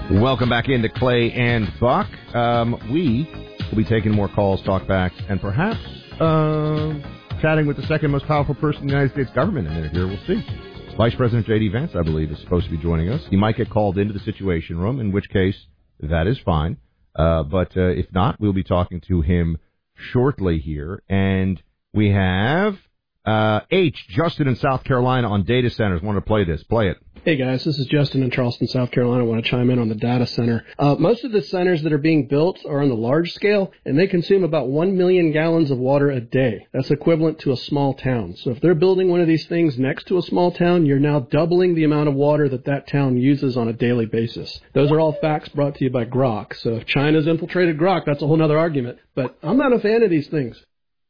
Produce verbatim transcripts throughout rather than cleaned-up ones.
Welcome back into Clay and Buck. Um, we will be taking more calls, talkbacks, and perhaps uh, chatting with the second most powerful person in the United States government in a minute here. We'll see. Vice President J D. Vance, I believe, is supposed to be joining us. He might get called into the Situation Room, in which case that is fine. Uh, but uh, if not, we'll be talking to him shortly here. And we have uh, H, Justin in South Carolina on data centers. Want to play this. Play it. Hey guys, this is Justin in Charleston, South Carolina. I want to chime in on the data center. Uh, most of the centers that are being built are on the large scale, and they consume about one million gallons of water a day. That's equivalent to a small town. So if they're building one of these things next to a small town, you're now doubling the amount of water that that town uses on a daily basis. Those are all facts brought to you by Grok. So if China's infiltrated Grok, that's a whole other argument. But I'm not a fan of these things.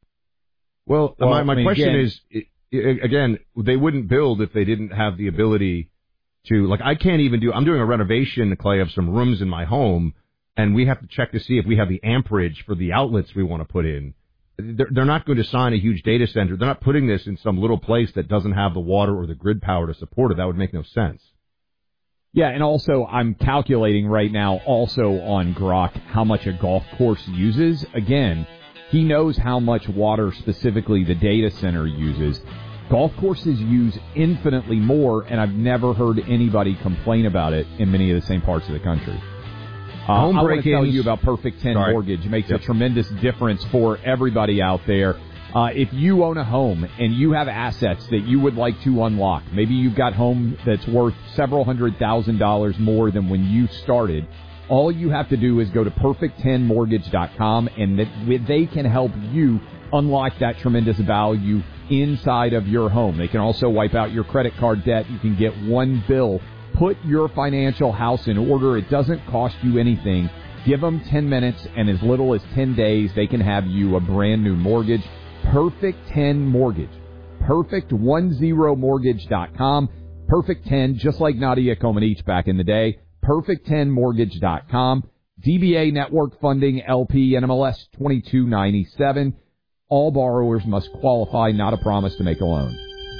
Well, well my, my I mean, question again, is, again, they wouldn't build if they didn't have the ability to, like, I can't even do, I'm doing a renovation, Clay, of some rooms in my home, and we have to check to see if we have the amperage for the outlets we want to put in. They're, they're not going to sign a huge data center. They're not putting this in some little place that doesn't have the water or the grid power to support it. That would make no sense. Yeah, and also I'm calculating right now also on Grok how much a golf course uses. Again, he knows how much water specifically the data center uses. Golf courses use infinitely more, and I've never heard anybody complain about it in many of the same parts of the country. Uh, I want to tell you about Perfect ten Sorry. Mortgage. It makes yep. a tremendous difference for everybody out there. Uh, if you own a home and you have assets that you would like to unlock, maybe you've got home that's worth several hundred thousand dollars more than when you started, all you have to do is go to perfect ten mortgage dot com, and they can help you unlock that tremendous value inside of your home. They can also wipe out your credit card debt. You can get one bill. Put your financial house in order. It doesn't cost you anything. Give them ten minutes, and as little as ten days, they can have you a brand new mortgage. Perfect ten Mortgage. perfect ten mortgage dot com. Perfect ten, just like Nadia Comaneci back in the day. perfect ten mortgage dot com. D B A Network Funding, L P, N M L S twenty-two ninety-seven. All borrowers must qualify, not a promise to make a loan.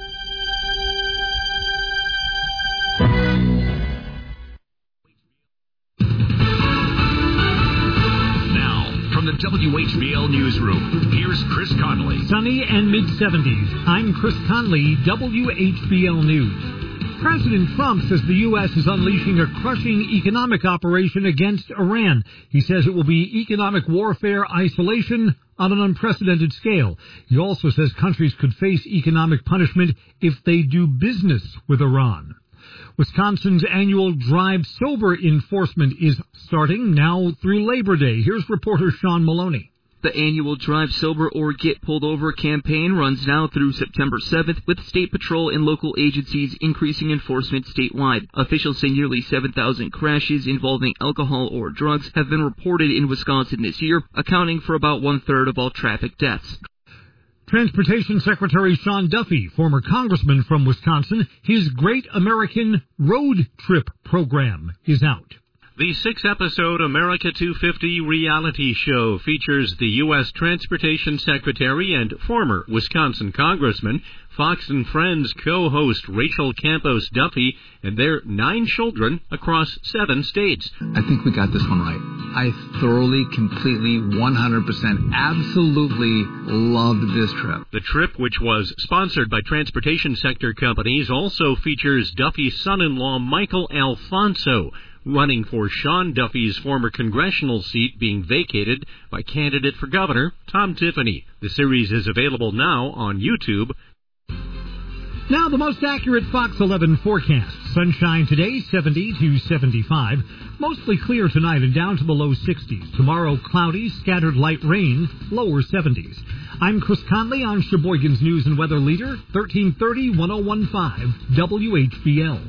Now, from the W H B L Newsroom, here's Chris Conley. Sunny and mid-seventies. I'm Chris Conley, W H B L News. President Trump says the U S is unleashing a crushing economic operation against Iran. He says it will be economic warfare, isolation on an unprecedented scale. He also says countries could face economic punishment if they do business with Iran. Wisconsin's annual Drive Sober enforcement is starting now through Labor Day. Here's reporter Sean Maloney. The annual Drive Sober or Get Pulled Over campaign runs now through September seventh, with State Patrol and local agencies increasing enforcement statewide. Officials say nearly seven thousand crashes involving alcohol or drugs have been reported in Wisconsin this year, accounting for about one-third of all traffic deaths. Transportation Secretary Sean Duffy, former congressman from Wisconsin, his Great American Road Trip program is out. The six-episode America two fifty reality show features the U S Transportation Secretary and former Wisconsin Congressman, Fox and Friends co-host Rachel Campos Duffy, and their nine children across seven states. I think we got this one right. I thoroughly, completely, one hundred percent, absolutely loved this trip. The trip, which was sponsored by transportation sector companies, also features Duffy's son-in-law, Michael Alfonso, running for Sean Duffy's former congressional seat being vacated by candidate for governor Tom Tiffany. The series is available now on YouTube. Now the most accurate Fox eleven forecast. Sunshine today, seventy to seventy-five. Mostly clear tonight and down to the low sixties. Tomorrow, cloudy, scattered light rain, lower seventies. I'm Chris Conley on Sheboygan's News and Weather Leader, thirteen thirty, ten fifteen, W H B L.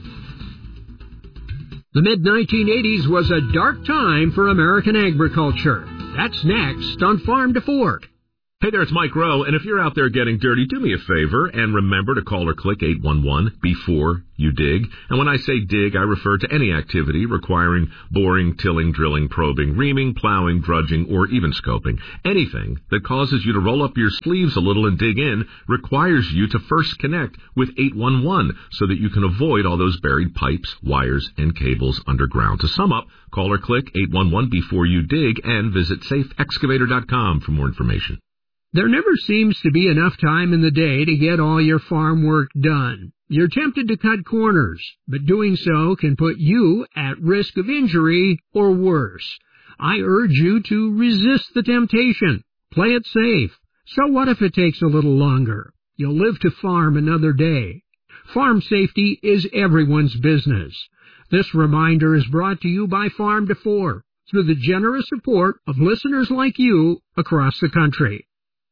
The mid nineteen eighties was a dark time for American agriculture. That's next on Farm to Fork. Hey there, it's Mike Rowe, and if you're out there getting dirty, do me a favor and remember to call or click eight one one before you dig. And when I say dig, I refer to any activity requiring boring, tilling, drilling, probing, reaming, plowing, drudging, or even scoping. Anything that causes you to roll up your sleeves a little and dig in requires you to first connect with eight one one so that you can avoid all those buried pipes, wires, and cables underground. To sum up, call or click eight one one before you dig and visit safe excavator dot com for more information. There never seems to be enough time in the day to get all your farm work done. You're tempted to cut corners, but doing so can put you at risk of injury or worse. I urge you to resist the temptation. Play it safe. So what if it takes a little longer? You'll live to farm another day. Farm safety is everyone's business. This reminder is brought to you by Farm to Four through the generous support of listeners like you across the country.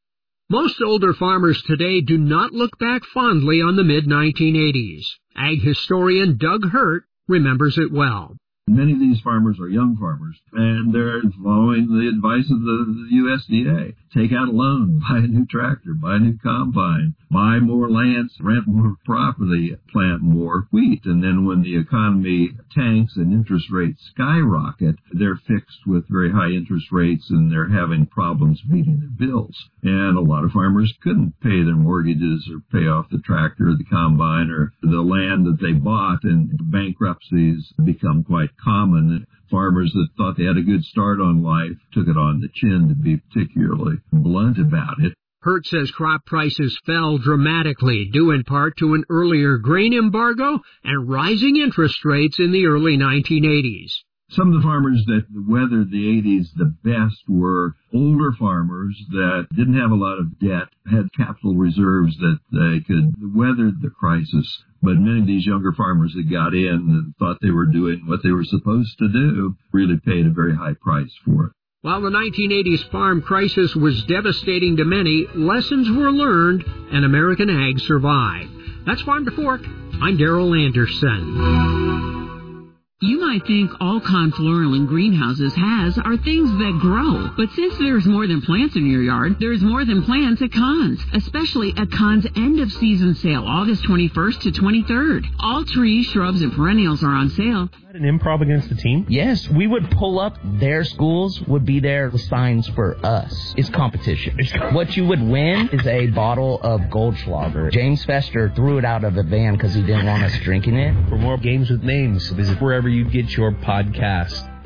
Most older farmers today do not look back fondly on the mid nineteen eighties. Ag historian Doug Hurt remembers it well. Many of these farmers are young farmers, and they're following the advice of the U S D A. Take out a loan, buy a new tractor, buy a new combine, buy more land, rent more property, plant more wheat. And then when the economy tanks and interest rates skyrocket, they're fixed with very high interest rates and they're having problems meeting their bills. And a lot of farmers couldn't pay their mortgages or pay off the tractor or the combine or the land that they bought, and bankruptcies become quite common. Farmers that thought they had a good start on life took it on the chin, to be particularly blunt about it. Hurt says crop prices fell dramatically, due in part to an earlier grain embargo and rising interest rates in the early nineteen eighties. Some of the farmers that weathered the eighties the best were older farmers that didn't have a lot of debt, had capital reserves that they could weather the crisis. But many of these younger farmers that got in and thought they were doing what they were supposed to do really paid a very high price for it. While the nineteen eighties farm crisis was devastating to many, lessons were learned and American ag survived. That's Farm to Fork. I'm Darrell Anderson. You might think all Confloral and greenhouses has are things that grow. But since there's more than plants in your yard, there's more than plants at Conn's, especially at Conn's end-of-season sale, August twenty-first to twenty-third. All trees, shrubs, and perennials are on sale. An improv against the team? Yes, we would pull up. Their schools would be there with signs for us. It's competition. What you would win is a bottle of Goldschlager. James Fester threw it out of the van because he didn't want us drinking it. For more games with names, visit wherever you get your podcast.